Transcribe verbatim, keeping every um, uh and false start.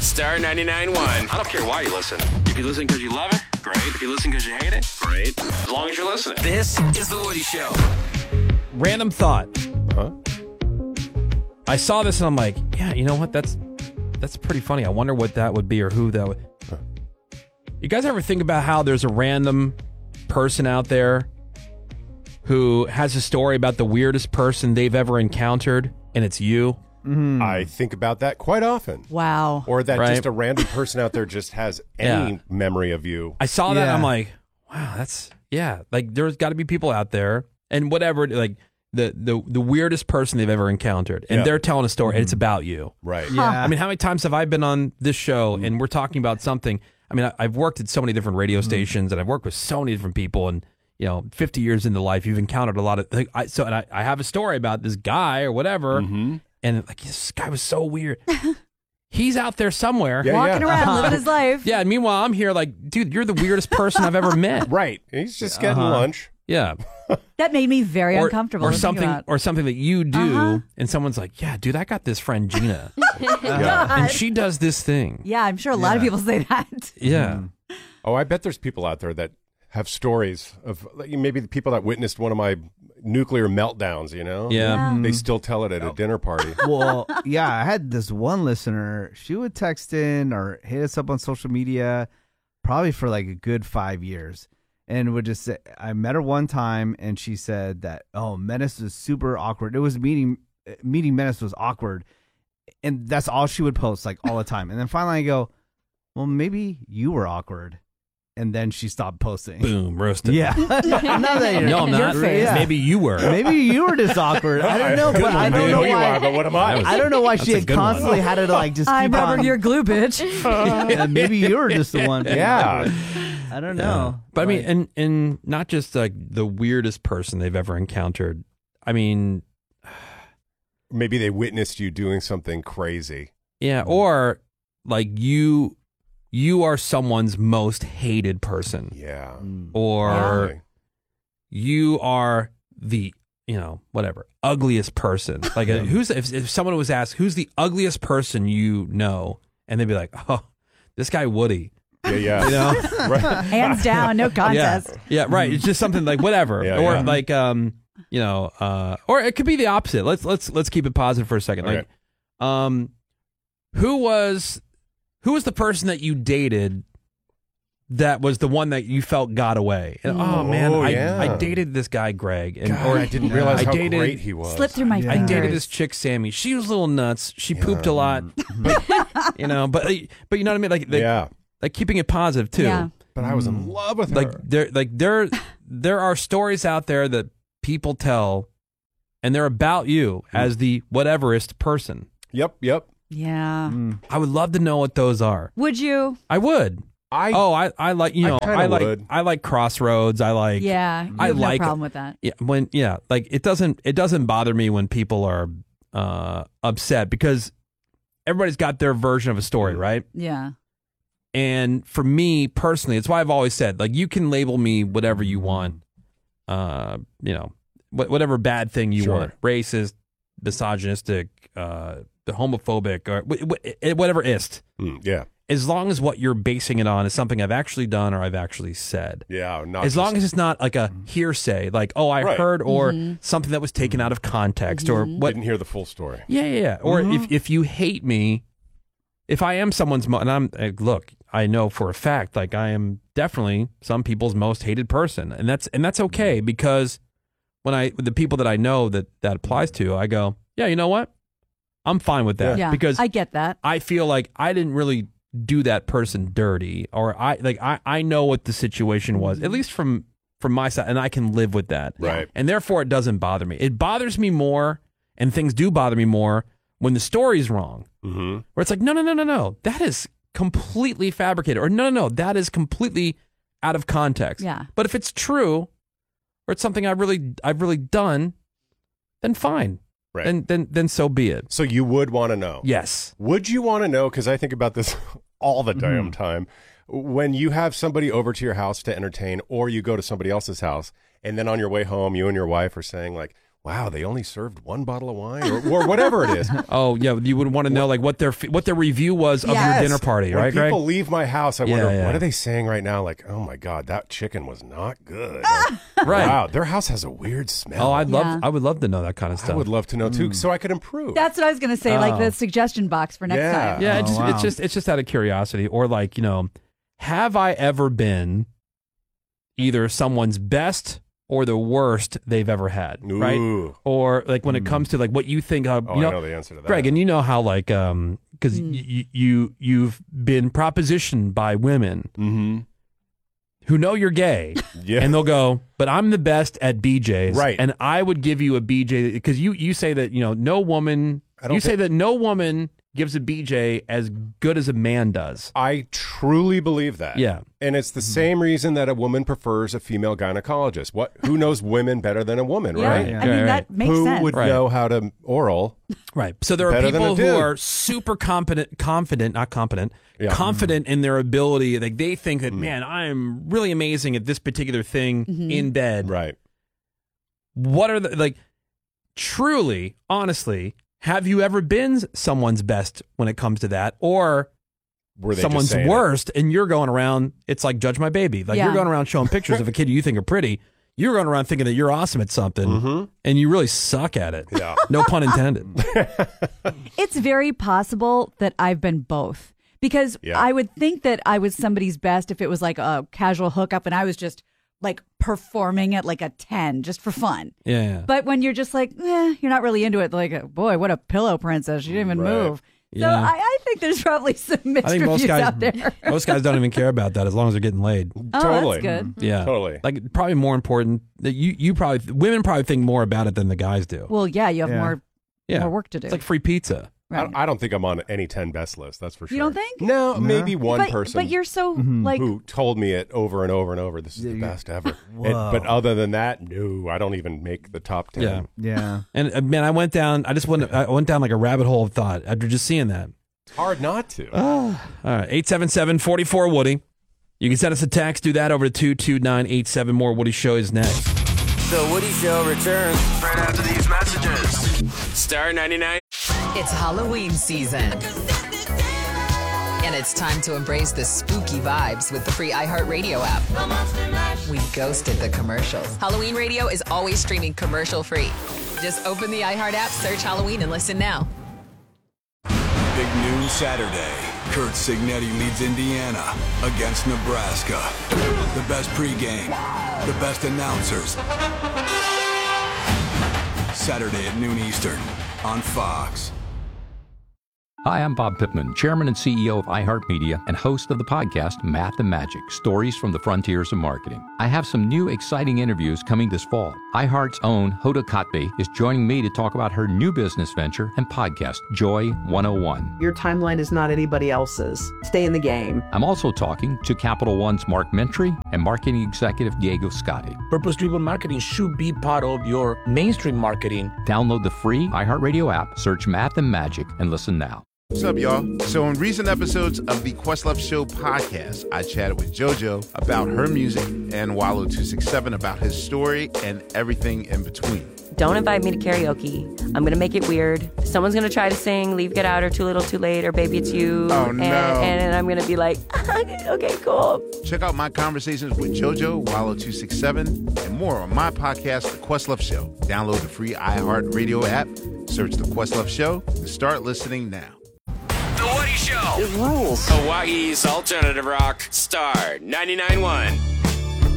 Star ninety-nine point one. I don't care why you listen. If you listen because you love it, great. If you listen because you hate it, great. As long as you're listening. This is The Woody Show. Random thought. Huh? I saw this and I'm like, yeah, you know what? That's that's pretty funny. I wonder what that would be or who that would. Huh. You guys ever think about how there's a random person out there who has a story about the weirdest person they've ever encountered, and it's you? Mm. I think about that quite often. Wow. Or that Right? just a random person out there just has any Yeah. memory of you. I saw that. Yeah. And I'm like, wow, that's yeah. Like there's got to be people out there, and whatever, like the the the weirdest person they've ever encountered, and Yeah. they're telling a story, and it's about you. Right. Yeah. I mean, how many times have I been on this show and we're talking about something? I mean, I, I've worked at so many different radio stations, and I've worked with so many different people, and you know, fifty years into life, you've encountered a lot of. Like, I, so, and I, I have a story about this guy or whatever, Mm-hmm. and like this guy was so weird. He's out there somewhere. Yeah, Walking yeah. around, living his life. Yeah, and meanwhile, I'm here like, dude, you're the weirdest person I've ever met. Right. He's just getting Uh-huh. lunch. Yeah. That made me very or, uncomfortable. or to think something, about. or something that you do, Uh-huh. and someone's like, "Yeah, dude, I got this friend Gina, Yeah. and she does this thing." Yeah, I'm sure a lot of Yeah. people say that. Yeah, Oh, I bet there's people out there that have stories of like, maybe the people that witnessed one of my nuclear meltdowns, you know? yeah. They still tell it at a dinner party. Well, yeah, I had this one listener. She would text in or hit us up on social media probably for like a good five years. And would just say, I met her one time and she said that, oh, Menace was super awkward. It was meeting, meeting Menace was awkward. And that's all she would post like all the time. And then finally I go, well, maybe you were awkward. And then she stopped posting. Boom, roasted. Yeah. Now that you're- No, I'm not. Your face. Yeah. Maybe you were. Maybe you were just awkward. I don't know, but I don't know who you why. are, but what am I? I don't know why That's she a had good one. constantly had to like just I'm keep on. rubbing your glue, bitch. Yeah, maybe you were just the one. Yeah. I don't know. But I mean, Like, and and not just like the weirdest person they've ever encountered. I mean, Maybe they witnessed you doing something crazy. yeah, or like you, you are someone's most hated person, Yeah. or Really. you are the you know whatever ugliest person. Like uh, who's if, if someone was asked who's the ugliest person you know, and they'd be like, oh, this guy Woody. Yeah, yeah. You know? Right. Hands down, no contest. Yeah, yeah, right. It's just something like whatever, Yeah, or yeah. like um, you know, uh, or it could be the opposite. Let's let's let's keep it positive for a second. Like, Okay. um, who was who was the person that you dated that was the one that you felt got away? And, oh Oh, man, I yeah. I dated this guy Greg, and God, or I didn't realize I how dated, great he was. Slip through my Yeah. I fingers. dated this chick Sammy. She was a little nuts. She pooped a lot, you know. But but you know what I mean? Like, like Yeah. like keeping it positive too. Yeah. But I was in love with her. Like there like there there are stories out there that people tell, and they're about you as the whateverest person. Yep, yep. Yeah. I would love to know what those are. Would you? I would. I Oh, I, I like you I know kinda I, like would. I like Crossroads. I like Yeah. You I have like no problem with that. yeah when yeah like it doesn't it doesn't bother me when people are uh upset because everybody's got their version of a story, right? Yeah. And for me personally, it's why I've always said, like, you can label me whatever you want, uh, you know, wh- whatever bad thing you Sure. want, racist, misogynistic, uh, homophobic, or wh- wh- whatever ist. Mm, yeah. As long as what you're basing it on is something I've actually done or I've actually said. Yeah. Not As long just- as it's not like a hearsay, like, oh, I Right. heard, or something that was taken out of context, or what. didn't hear the full story. Yeah, yeah, yeah. Or Mm-hmm. if, if you hate me, if I am someone's, mo- and I'm, like, look, I know for a fact, like I am definitely some people's most hated person. And that's, and that's okay because when I, the people that I know that that applies to, I go, yeah, you know what? I'm fine with that Yeah. because I get that. I feel like I didn't really do that person dirty, or I like I, I know what the situation was, at least from from my side, and I can live with that. Right. And therefore it doesn't bother me. It bothers me more, and things do bother me more when the story's wrong. Mm-hmm. Where it's like, no, no, no, no, no. That is completely fabricated. Or no, no, no, that is completely out of context. Yeah. But if it's true, or it's something I've really I've really done, then fine. Right. Then then then so be it. So you would want to know. Yes. Would you want to know, because I think about this all the damn Mm-hmm. time, when you have somebody over to your house to entertain, or you go to somebody else's house, and then on your way home, you and your wife are saying like, wow, they only served one bottle of wine or, or whatever it is. Oh yeah, you would want to know like what their what their review was of Yes. your dinner party, When right, people Greg? leave my house, I Yeah, wonder, yeah. what are they saying right now? Like, oh my God, that chicken was not good. Right. Wow, their house has a weird smell. Oh, I'd love Yeah. I would love to know that kind of I stuff. would love to know too, so I could improve. That's what I was going to say, like Oh. the suggestion box for next Yeah. time. Yeah, Oh, it's, just, wow. it's just it's just out of curiosity, or like you know, have I ever been either someone's best or the worst they've ever had, right? Ooh. Or like when it comes to like what you think, uh, Oh, you know, I know the answer to that. Greg, and you know how like um because y- you you've been propositioned by women Mm-hmm. who know you're gay, Yeah. and they'll go, but I'm the best at B Js, Right. And I would give you a B J because you you say that you know no woman, I don't you say think- that no woman gives a B J as good as a man does. I truly believe that. Yeah. And it's the same reason that a woman prefers a female gynecologist. What? Who knows women better than a woman, Yeah, right? I Yeah, mean, right. that makes Who sense. would Right. know how to oral? Right. So there are Better than people a who dude. are super confident, confident, not competent, Yeah. confident in their ability. Like they think Mm. that, man, I am really amazing at this particular thing Mm-hmm. in bed. Right. What are the, like, truly, honestly, have you ever been someone's best when it comes to that? Or Were they just someone's saying it? worst and you're going around, it's like Judge My Baby. Like Yeah. you're going around showing pictures of a kid you think are pretty. You're going around thinking that you're awesome at something Mhm. and you really suck at it. Yeah. No pun intended. It's very possible that I've been both because Yeah. I would think that I was somebody's best if it was like a casual hookup and I was just like performing at like a ten just for fun. Yeah. yeah. But when you're just like, eh, you're not really into it, like, boy, what a pillow princess. She didn't even Right. move. So Yeah. I, I think there's probably some mixed I think most reviews guys, out there. most guys don't even care about that as long as they're getting laid. Oh, Totally. that's good. Yeah, Totally. Like probably more important that you you probably women probably think more about it than the guys do. Well, yeah, you have Yeah. more yeah, more work to do. It's like free pizza. I, Right. don't- I don't think I'm on any ten best list. That's for sure. You don't think? No, maybe one but, person. but you're so Mm-hmm. like, who told me it over and over and over. This is the Yeah, you- best ever. Whoa. And- but other than that, no, I don't even make the top ten. Yeah, Yeah. and uh, man, I went down. I just went. I went down like a rabbit hole of thought after just seeing that. It's hard not to. All right, eight seven seven forty four Woody. You can send us a text. Do that over to two two nine eight seven. More Woody Show is next. The Woody Show returns right after these messages. Star ninety-nine. It's Halloween season. And it's time to embrace the spooky vibes with the free iHeartRadio app. We ghosted the commercials. Halloween radio is always streaming commercial free. Just open the iHeart app, search Halloween, and listen now. Big noon Saturday. Kurt Signetti leads Indiana against Nebraska. The best pregame, the best announcers. Saturday at noon Eastern on Fox. Hi, I'm Bob Pittman, Chairman and C E O of iHeartMedia and host of the podcast Math and Magic, Stories from the Frontiers of Marketing. I have some new exciting interviews coming this fall. iHeart's own Hoda Kotb is joining me to talk about her new business venture and podcast, Joy one oh one. Your timeline is not anybody else's. Stay in the game. I'm also talking to Capital One's Mark Mentry and marketing executive Diego Scotti. Purpose-driven marketing should be part of your mainstream marketing. Download the free iHeartRadio app, search Math and Magic, and listen now. What's up, y'all? So in recent episodes of the Questlove Show podcast, I chatted with JoJo about her music and Wallow two sixty-seven about his story and everything in between. Don't invite me to karaoke. I'm going to make it weird. Someone's going to try to sing Leave, Get Out, or Too Little, Too Late, or Baby It's You. Oh, and, no. And I'm going to be like, okay, cool. Check out my conversations with JoJo, Wallow two sixty-seven, and more on my podcast, The Questlove Show. Download the free iHeartRadio app, search The Questlove Show, and start listening now. The Woody Show. It rules. Hawaii's alternative rock. Star ninety-nine point one.